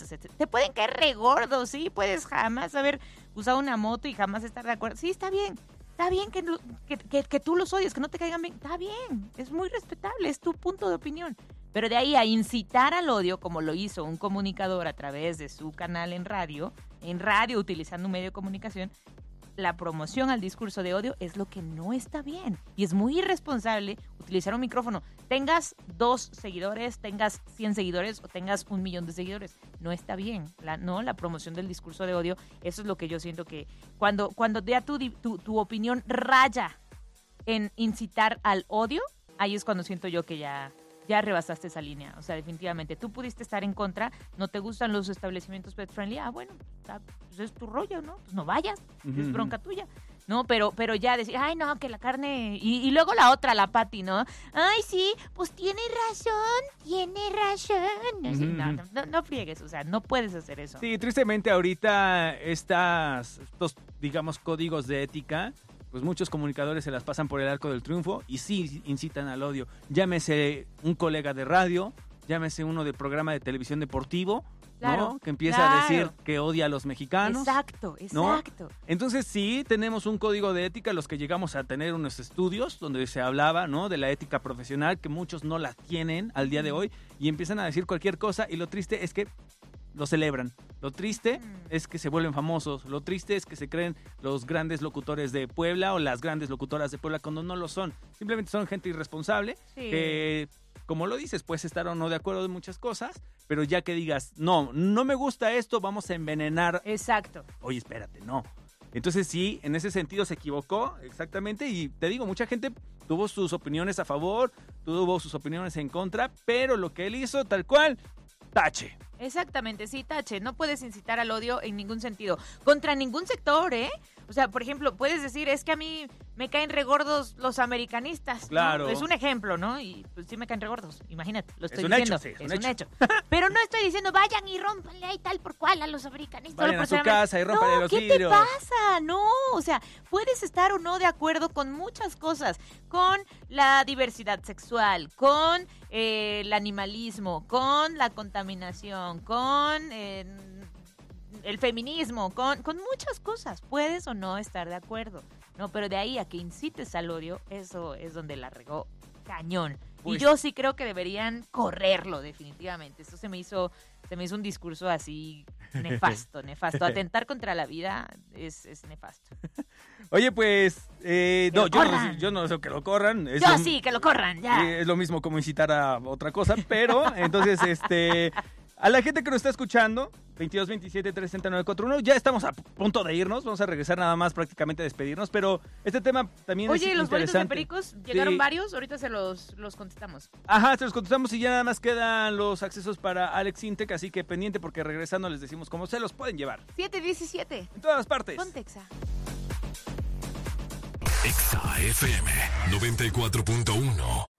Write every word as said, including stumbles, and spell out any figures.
cosas. Te pueden caer regordos, sí, puedes jamás haber usado una moto y jamás estar de acuerdo. Sí, está bien, está bien que, que, que, que tú los odies, que no te caigan bien, está bien, es muy respetable, es tu punto de opinión. Pero de ahí a incitar al odio, como lo hizo un comunicador a través de su canal en radio, en radio utilizando un medio de comunicación, la promoción al discurso de odio es lo que no está bien. Y es muy irresponsable utilizar un micrófono. Tengas dos seguidores, tengas cien seguidores o tengas un millón de seguidores. No está bien. La, no, la promoción del discurso de odio, eso es lo que yo siento que cuando, cuando ya tu, tu, tu opinión raya en incitar al odio, ahí es cuando siento yo que ya... ya rebasaste esa línea, o sea, definitivamente. Tú pudiste estar en contra, no te gustan los establecimientos pet friendly, ah, bueno, está, pues es tu rollo, ¿no? Pues no vayas, uh-huh. Es bronca tuya. No, pero pero ya decir, ay, no, que la carne... Y, y luego la otra, la Pati, ¿no? Ay, sí, pues tiene razón, tiene razón. Uh-huh. No, no, no, no friegues, o sea, no puedes hacer eso. Sí, tristemente ahorita estas, estos, digamos, códigos de ética... pues muchos comunicadores se las pasan por el arco del triunfo y sí incitan al odio. Llámese un colega de radio, llámese uno de programa de televisión deportivo, claro, ¿no? Que empieza claro. a decir que odia a los mexicanos. Exacto, exacto. ¿No? Entonces sí, tenemos un código de ética, los que llegamos a tener unos estudios donde se hablaba, ¿no? De la ética profesional, que muchos no la tienen al día de hoy y empiezan a decir cualquier cosa y lo triste es que lo celebran. Lo triste mm. es que se vuelven famosos. Lo triste es que se creen los grandes locutores de Puebla o las grandes locutoras de Puebla cuando no lo son. Simplemente son gente irresponsable sí. que, como lo dices, puedes estar o no de acuerdo de muchas cosas, pero ya que digas, no, no me gusta esto, vamos a envenenar. Exacto. Oye, espérate, no. Entonces sí, en ese sentido se equivocó, exactamente, y te digo, mucha gente tuvo sus opiniones a favor, tuvo sus opiniones en contra, pero lo que él hizo, tal cual, tache. Exactamente, sí, tache. No puedes incitar al odio en ningún sentido. Contra ningún sector, ¿eh? O sea, por ejemplo, puedes decir, es que a mí me caen regordos los americanistas. Claro. ¿no? Es un ejemplo, ¿no? Y pues sí me caen regordos, imagínate, lo estoy es un diciendo. Hecho, sí, es, es un, un hecho. hecho. Pero no estoy diciendo, vayan y rómpanle ahí tal por cual a los americanistas. Vayan a su casa y rómpanle no, los ¿qué vidrios. ¿qué te pasa? No, o sea, puedes estar o no de acuerdo con muchas cosas. Con la diversidad sexual, con eh, el animalismo, con la contaminación, con... Eh, el feminismo, con, con muchas cosas. Puedes o no estar de acuerdo, ¿no? Pero de ahí a que incites al odio, eso es donde la regó cañón. Pues, y yo sí creo que deberían correrlo, definitivamente. Esto se me hizo, se me hizo un discurso así nefasto, nefasto. Atentar contra la vida es, es nefasto. Oye, pues, eh, no, yo no, yo no sé que lo corran. Es yo lo, sí, que lo corran, ya. Eh, es lo mismo como incitar a otra cosa, pero entonces, este... A la gente que nos está escuchando, veintidós veintisiete tres sesenta y nueve cuarenta y uno, ya estamos a punto de irnos, vamos a regresar nada más prácticamente a despedirnos, pero este tema también Oye, es los interesante. Oye, los boletos de Pericos, llegaron sí. varios, ahorita se los, los contestamos. Ajá, se los contestamos y ya nada más quedan los accesos para Alex Intec, así que pendiente porque regresando les decimos cómo se los pueden llevar. siete diecisiete. En todas partes. Ponte Exa. Exa F M noventa y cuatro punto uno.